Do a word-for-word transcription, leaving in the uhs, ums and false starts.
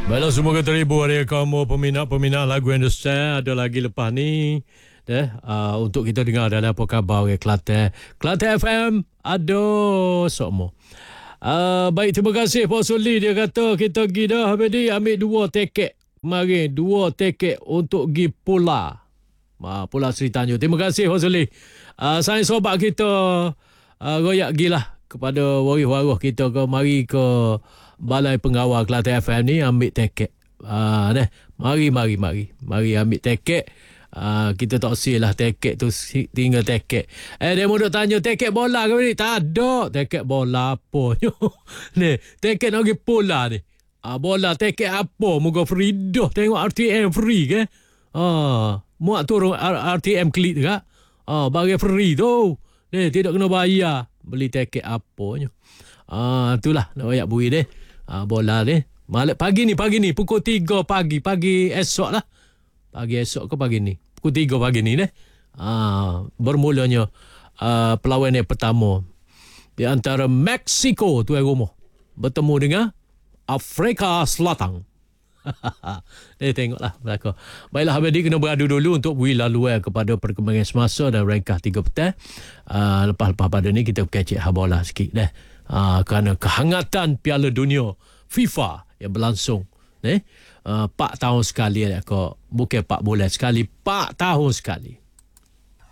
Baiklah, semoga terhibur hari kamu peminat-peminat lagu Understand. Ada lagi lepas ni deh, uh, untuk kita dengar ada apa khabar dari Kelantan. Kelantan F M, aduh sokmo. Uh, baik, terima kasih Pak Suli. Dia kata kita pergi dah habis ni ambil dua tiket. Kemarin dua tiket untuk pergi Pulau. Uh, Pulau Seri Tanjung. Terima kasih Pak Suli. Uh, saya sobat kita uh, royak gilah kepada waris-waris kita ke mari ke Balai Pengawal Kelantan F M ni ambil tiket. Ah, uh, mari mari mari. Mari ambil tiket. Uh, kita tak sih lah tiket tu, tinggal tiket. Eh, dia mau tanya tiket bola ke ni? Tak ada tiket bola apa. Ni, tiket nak pergi Pulau ni. Ah, bola tiket apa? Moga free dah. Tengok R T M free ke? Ah, muat turun R T M klik tak? Ah, bagi free tu. Ni, tidak kena bayar. Beli tiket apanya. Ah, itulah nak royak bui deh. Ah, bola ni. Malam pagi ni, pagi ni pukul tiga pagi, pagi esok lah. Pagi esok ke pagi ni? Pukul tiga pagi ni deh. Ah, bermulanya ah, perlawanan yang pertama di antara Mexico tuan rumah bertemu dengan Afrika Selatan. Eh, tengoklah belakang. Baiklah, habis ni kena beradu dulu untuk beri laluan kepada perkembangan semasa dan rangkah tiga petang. Uh, lepas-lepas pada ni kita kecek habola sikit dah. Uh, kerana kehangatan Piala Dunia FIFA yang berlangsung. Eh? Uh, empat tahun sekali lah kok. Bukan empat bulan sekali, empat tahun sekali.